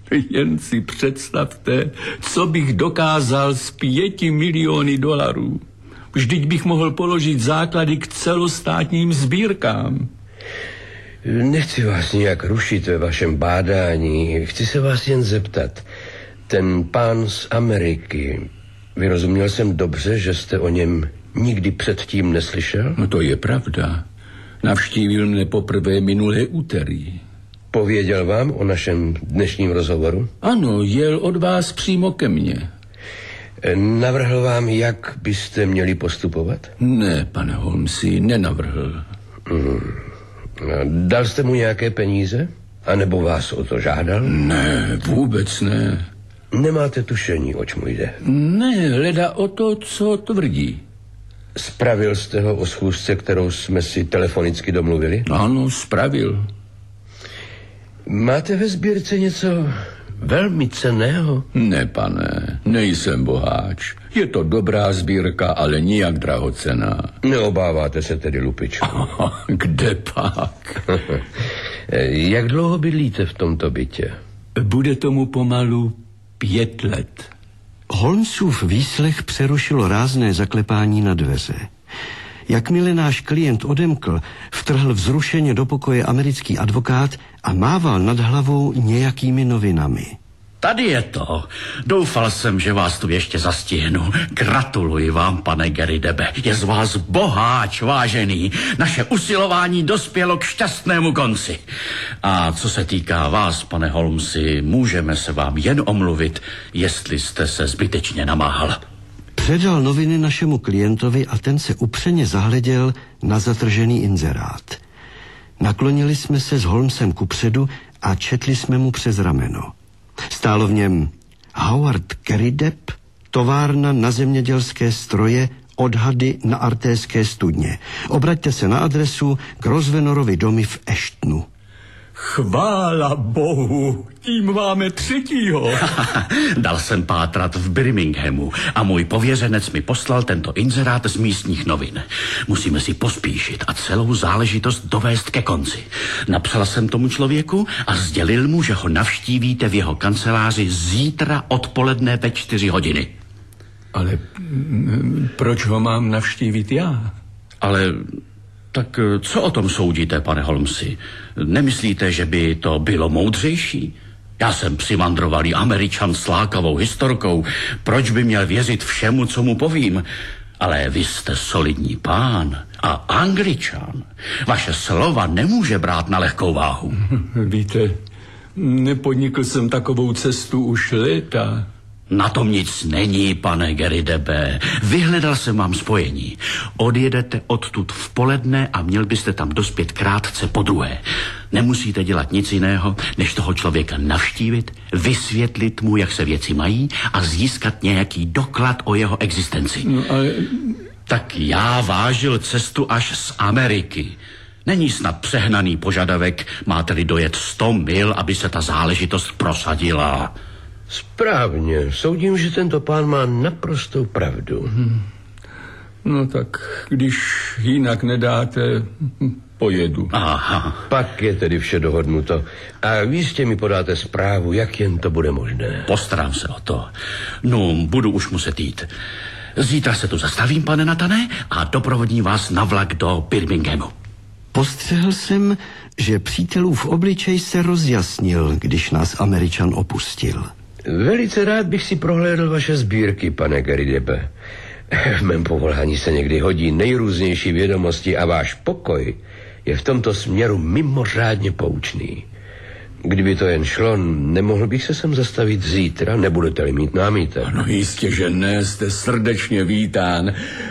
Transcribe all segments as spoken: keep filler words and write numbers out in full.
Jen si představte, co bych dokázal s pěti miliony dolarů. Vždyť bych mohl položit základy k celostátním sbírkám. Nechci vás nějak rušit ve vašem bádání. Chci se vás jen zeptat. Ten pán z Ameriky, vyrozuměl jsem dobře, že jste o něm nikdy předtím neslyšel? No to je pravda. Navštívil mne poprvé minulé úterý. Pověděl vám o našem dnešním rozhovoru? Ano, jel od vás přímo ke mně. Navrhl vám, jak byste měli postupovat? Ne, pane Holmesi, nenavrhl. Hmm. Dal jste mu nějaké peníze? A nebo vás o to žádal? Ne, vůbec ne. Nemáte tušení, oč mu jde? Ne, leda o to, co tvrdí. Spravil jste ho o schůzce, kterou jsme si telefonicky domluvili? Ano, spravil. Máte ve sbírce něco velmi cenného? Ne, pane, nejsem boháč. Je to dobrá sbírka, ale nijak drahocenná. Neobáváte se tedy lupičku? Kde pak? Jak dlouho bydlíte v tomto bytě? Bude tomu pomalu pět let. Holmesův výslech přerušilo rázné zaklepání na dveře. Jakmile náš klient odemkl, vtrhl vzrušeně do pokoje americký advokát a mával nad hlavou nějakými novinami. Tady je to. Doufal jsem, že vás tu ještě zastihnu. Gratuluji vám, pane Gerridebe. Je z vás boháč, vážený. Naše usilování dospělo k šťastnému konci. A co se týká vás, pane Holmesi, můžeme se vám jen omluvit, jestli jste se zbytečně namáhal. Předal noviny našemu klientovi a ten se upřeně zahleděl na zatržený inzerát. Naklonili jsme se s Holmesem kupředu a četli jsme mu přes rameno. Stálo v něm Howard Gerridebe, továrna na zemědělské stroje, odhady na artéské studně. Obraťte se na adresu Grosvenorovy domy v Ashtonu. Chvála Bohu, tím máme třetího. Dal jsem pátrat v Birminghamu a můj pověřenec mi poslal tento inzerát z místních novin. Musíme si pospíšit a celou záležitost dovést ke konci. Napsal jsem tomu člověku a sdělil mu, že ho navštívíte v jeho kanceláři zítra odpoledne ve čtyři hodiny. Ale proč ho mám navštívit já? Ale... Tak co o tom soudíte, pane Holmesi? Nemyslíte, že by to bylo moudřejší? Já jsem přivandrovalý Američan s lákavou historkou. Proč by měl věřit všemu, co mu povím? Ale vy jste solidní pán a Angličan. Vaše slova nemůže brát na lehkou váhu. Víte, nepodnikl jsem takovou cestu už léta. Na tom nic není, pane Gerridebe. Vyhledal jsem vám spojení. Odjedete odtud v poledne a měl byste tam dospět krátce po druhé. Nemusíte dělat nic jiného, než toho člověka navštívit, vysvětlit mu, jak se věci mají a získat nějaký doklad o jeho existenci. No, ale... Tak já vážil cestu až z Ameriky. Není snad přehnaný požadavek, máte-li dojet sto mil, aby se ta záležitost prosadila. Správně. Soudím, že tento pán má naprostou pravdu. Hmm. No tak, když jinak nedáte, pojedu. Aha. Pak je tedy vše dohodnuto. A vy jistě mi podáte zprávu, jak jen to bude možné. Postarám se o to. No, budu už muset jít. Zítra se tu zastavím, pane Nathane, a doprovodím vás na vlak do Birminghamu. Postřehl jsem, že přítelův obličej se rozjasnil, když nás Američan opustil. Velice rád bych si prohlédl vaše sbírky, pane Gerridebe. V mém povolání se někdy hodí nejrůznější vědomosti a váš pokoj je v tomto směru mimořádně poučný. Kdyby to jen šlo, nemohl bych se sem zastavit zítra, nebudete-li mít námitek? No jistě, že ne, jste srdečně vítán.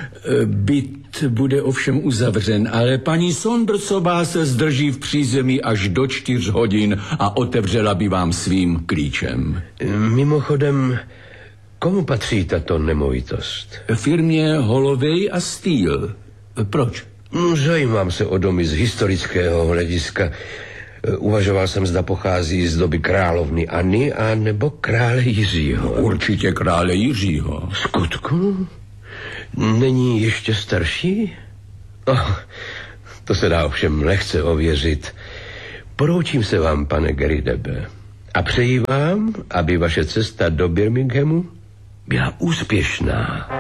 Byt bude ovšem uzavřen, ale paní Saundersová se zdrží v přízemí až do čtyř hodin a otevřela by vám svým klíčem. Mimochodem, komu patří tato nemovitost? Firmě Holloway a Steele. Proč? Zajímám se o domy z historického hlediska. Uvažoval jsem, zda pochází z doby královny Anny a nebo krále Jiřího. Určitě krále Jiřího. Skutku? Není ještě starší? Oh, to se dá ovšem lehce ověřit. Poroučím se vám, pane Gerridebe. A přeji vám, aby vaše cesta do Birminghamu byla úspěšná.